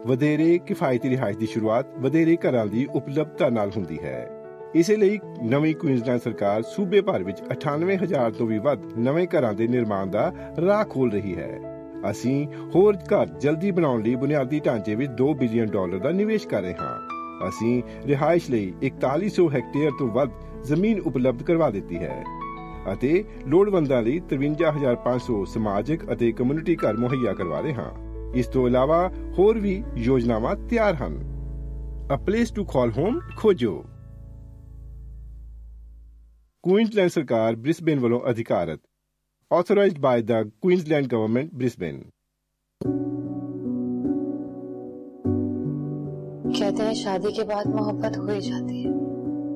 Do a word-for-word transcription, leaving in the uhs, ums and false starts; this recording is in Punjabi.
ਵਧੇਰੇ ਕਿਫਾਇਤੀ ਰਿਹਾਇਸ਼ ਦੀ ਸ਼ੁਰੂਆਤ ਵਧੇਰੇ ਘਰਾਂ ਦੀ ਉਪਲਬਧਤਾ ਨਾਲ ਹੁੰਦੀ ਹੈ। ਇਸੇ ਲਈ ਨਵੀਂ ਕੁਈਨਜ਼ਲੈਂਡ ਸਰਕਾਰ ਸੂਬੇ ਭਰ ਵਿੱਚ ਅਠਾਨਵੇਂ ਹਜ਼ਾਰ ਤੋਂ ਵੀ ਵੱਧ ਨਵੇਂ ਘਰਾਂ ਦੇ ਨਿਰਮਾਣ ਦਾ ਰਾਹ ਖੋਲ ਰਹੀ ਹੈ। ਅਸੀਂ ਹੋਰ ਘਰ ਜਲਦੀ ਬਣਾਉਣ ਲਈ ਬੁਨਿਆਦੀ ਢਾਂਚੇ ਵਿੱਚ ਦੋ ਬਿਲੀਅਨ ਡਾਲਰ ਦਾ ਨਿਵੇਸ਼ ਕਰ ਰਹੇ ਹਾਂ। ਅਸੀਂ ਰਿਹਾਇਸ਼ ਲਈ ਇਕਤਾਲੀ ਸੌ ਹੈਕਟੇਅਰ ਤੋਂ ਵੱਧ ਜ਼ਮੀਨ ਉਪਲਬਧ ਕਰਵਾ ਦਿੱਤੀ ਹੈ ਅਤੇ ਲੋੜਵੰਦਾਂ ਲਈ ਤਰਵੰਜਾ ਹਜ਼ਾਰ ਪੰਜ ਸੌ ਸਮਾਜਿਕ ਅਤੇ ਕਮਿਊਨਿਟੀ ਘਰ ਮੁਹੱਈਆ ਕਰਵਾ ਰਹੇ ਹਾਂ। ਇਸ ਤੋਂ ਇਲਾਵਾ ਹੋਰ ਵੀ ਯੋਜਨਾਵਾਂ ਤਿਆਰ ਹਨ। A place to call home ਖੋਜੋ। ਕੁਈਨਜ਼ਲੈਂਡ ਸਰਕਾਰ ਬ੍ਰਿਸਬੇਨ ਵੱਲੋਂ ਅਧਿਕਾਰਤ। Authorized by the Queensland Government, Brisbane. कहते हैं शादी के बाद मोहब्बत हो ही जाती है,